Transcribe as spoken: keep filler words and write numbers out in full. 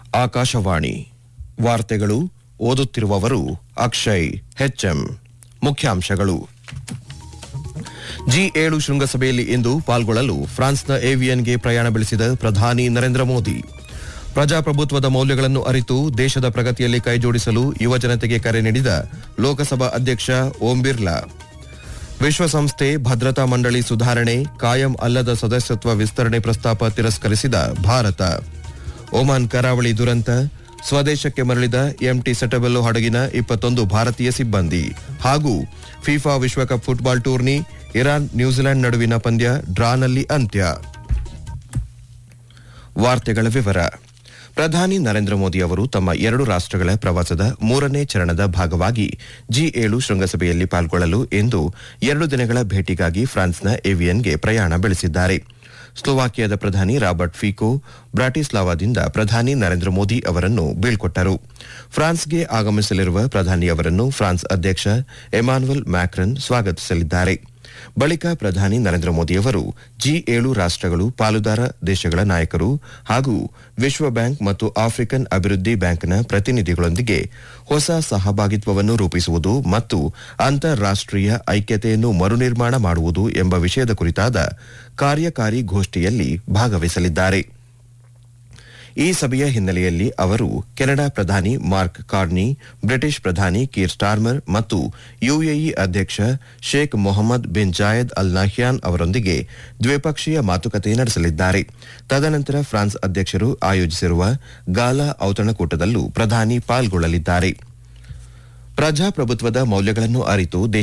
ಆಕಾಶವಾಣಿ ವಾರ್ತೆಗಳು ಓದುತ್ತಿರುವವರು ಅಕ್ಷಯ್ ಹೆಚ್ಎಂ. ಮುಖ್ಯಾಂಶಗಳು. ಜಿ ಏಳು ಶೃಂಗಸಭೆಯಲ್ಲಿ ಇಂದು ಪಾಲ್ಗೊಳ್ಳಲು ಫ್ರಾನ್ಸ್ನ ಏವಿಯನ್ಗೆ ಪ್ರಯಾಣ ಬೆಳೆಸಿದ ಪ್ರಧಾನಿ ನರೇಂದ್ರ ಮೋದಿ. ಪ್ರಜಾಪ್ರಭುತ್ವದ ಮೌಲ್ಯಗಳನ್ನು ಅರಿತು ದೇಶದ ಪ್ರಗತಿಯಲ್ಲಿ ಕೈಜೋಡಿಸಲು ಯುವಜನತೆಗೆ ಕರೆ ನೀಡಿದ ಲೋಕಸಭಾ ಅಧ್ಯಕ್ಷ ಓಂ ಬಿರ್ಲಾ. ವಿಶ್ವಸಂಸ್ಥೆ ಭದ್ರತಾ ಮಂಡಳಿ ಸುಧಾರಣೆ, ಕಾಯಂ ಅಲ್ಲದ ಸದಸ್ಯತ್ವ ವಿಸ್ತರಣೆ ಪ್ರಸ್ತಾಪ ತಿರಸ್ಕರಿಸಿದ ಭಾರತ. ಒಮಾನ್ ಕರಾವಳಿ ದುರಂತ, ಸ್ವದೇಶಕ್ಕೆ ಮರಳಿದ ಎಂಟಿ ಸೆಟಬೆಲ್ಲೋ ಹಡಗಿನ ಇಪ್ಪತ್ತೊಂದು ಭಾರತೀಯ ಸಿಬ್ಬಂದಿ. ಹಾಗೂ ಫಿಫಾ ವಿಶ್ವಕಪ್ ಫುಟ್ಬಾಲ್ ಟೂರ್ನಿ, ಇರಾನ್ ನ್ಯೂಜಿಲೆಂಡ್ ನಡುವಿನ ಪಂದ್ಯ ಡ್ರಾನಲ್ಲಿ ಅಂತ್ಯ. ವಾರ್ತೆಗಳ ವಿವರ. ಪ್ರಧಾನಿ ನರೇಂದ್ರ ಮೋದಿ ಅವರು ತಮ್ಮ ಎರಡು ರಾಷ್ಟಗಳ ಪ್ರವಾಸದ ಮೂರನೇ ಚರಣದ ಭಾಗವಾಗಿ ಜಿ ಏಳು ಶೃಂಗಸಭೆಯಲ್ಲಿ ಪಾಲ್ಗೊಳ್ಳಲು ಇಂದು ಎರಡು ದಿನಗಳ ಭೇಟಿಗಾಗಿ ಫ್ರಾನ್ಸ್ನ ಏವಿಯನ್ಗೆ ಪ್ರಯಾಣ ಬೆಳೆಸಿದ್ದಾರೆ. ಸ್ಲೋವಾಕಿಯಾದ ಪ್ರಧಾನಿ ರಾಬರ್ಟ್ ಫಿಕೋ ಬ್ರಾಟಿಸ್ಲಾವಾದಿಂದ ಪ್ರಧಾನಿ ನರೇಂದ್ರ ಮೋದಿ ಅವರನ್ನು ಬೀಳ್ಕೊಟ್ಟರು. ಫ್ರಾನ್ಸ್ಗೆ ಆಗಮಿಸಲಿರುವ ಪ್ರಧಾನಿ ಅವರನ್ನು ಫ್ರಾನ್ಸ್ ಅಧ್ಯಕ್ಷ ಎಮಾನ್ಯುಯಲ್ ಮ್ಯಾಕ್ರನ್ ಸ್ವಾಗತಿಸಲಿದ್ದಾರೆ. ಬಳಿಕ ಪ್ರಧಾನಿ ನರೇಂದ್ರ ಮೋದಿ ಅವರು ಜಿ ಏಳು ರಾಷ್ಟಗಳು, ಪಾಲುದಾರ ದೇಶಗಳ ನಾಯಕರು ಹಾಗೂ ವಿಶ್ವ ಬ್ಯಾಂಕ್ ಮತ್ತು ಆಫ್ರಿಕನ್ ಅಭಿವೃದ್ಧಿ ಬ್ಯಾಂಕ್ನ ಪ್ರತಿನಿಧಿಗಳೊಂದಿಗೆ ಹೊಸ ಸಹಭಾಗಿತ್ವವನ್ನು ರೂಪಿಸುವುದು ಮತ್ತು ಅಂತಾರಾಷ್ಟೀಯ ಐಕ್ಯತೆಯನ್ನು ಮರುನಿರ್ಮಾಣ ಮಾಡುವುದು ಎಂಬ ವಿಷಯದ ಕುರಿತಾದ ಕಾರ್ಯಕಾರಿ ಗೋಷ್ಠಿಯಲ್ಲಿ ಭಾಗವಹಿಸಲಿದ್ದಾರೆ. ಈ ಸಭೆಯ ಹಿನ್ನೆಲೆಯಲ್ಲಿ ಅವರು ಕೆನಡಾ ಪ್ರಧಾನಿ ಮಾರ್ಕ್ ಕಾರ್ನಿ, ಬ್ರಿಟಿಷ್ ಪ್ರಧಾನಿ ಕೀರ್ ಸ್ಟಾರ್ಮರ್ ಮತ್ತು ಯುಎಇ ಅಧ್ಯಕ್ಷ Sheikh Mohammed bin Zayed Al Nahyan ಅವರೊಂದಿಗೆ ದ್ವಿಪಕ್ಷೀಯ ಮಾತುಕತೆ ನಡೆಸಲಿದ್ದಾರೆ. ತದನಂತರ ಫ್ರಾನ್ಸ್ ಅಧ್ಯಕ್ಷರು ಆಯೋಜಿಸಿರುವ ಗಾಲಾ ಔತಣಕೂಟದಲ್ಲೂ ಪ್ರಧಾನಿ ಪಾಲ್ಗೊಳ್ಳಲಿದ್ದಾರೆ. ಪ್ರಜಾಪ್ರಭುತ್ವದ ಮೌಲ್ಯಗಳನ್ನು ಅರಿತು